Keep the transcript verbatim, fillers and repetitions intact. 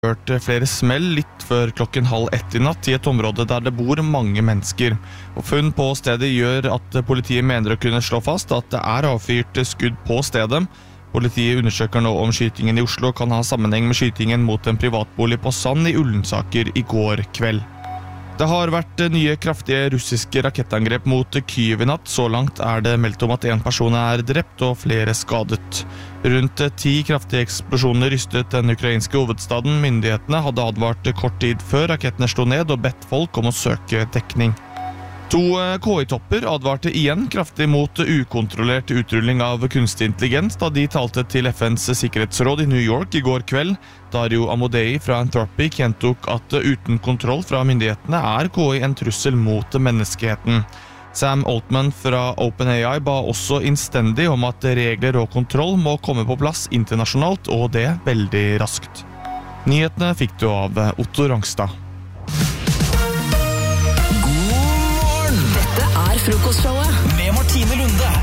hørte flere smell litt før klokken halv ett i natt i et område der det bor mange mennesker. Og funn på stedet gjør at politiet mener å kunne slå fast at det er avfyrt skudd på stedet. Politiet undersøker nå om skytingen i Oslo kan ha sammenheng med skytingen mot en privatbolig på Sand i Ullensaker i går kveld. Det har vært nye kraftige russiske rakettangrep mot Kyiv i natt. Så langt er det meldt om at en person er drept og flere skadet. Rundt ti kraftige eksplosjoner rystet den ukrainske hovedstaden. Myndighetene hadde advart kort tid før rakettene slo ned og bedt folk om å søke dekning. To K I-topper advarte igjen kraftig mot ukontrollert utrulling av kunstig intelligens da de talte til F N's sikkerhetsråd i New York i går kveld. Dario Amodei fra Anthropic gjentok at uten kontroll fra myndighetene er K I en trussel mot menneskeheten. Sam Altman fra OpenAI ba også innstendig om at regler og kontroll må komme på plass internasjonalt, og det veldig raskt. Nyhetene fikk du av Otto Rangstad. Frokostshowet med Martine Lunde.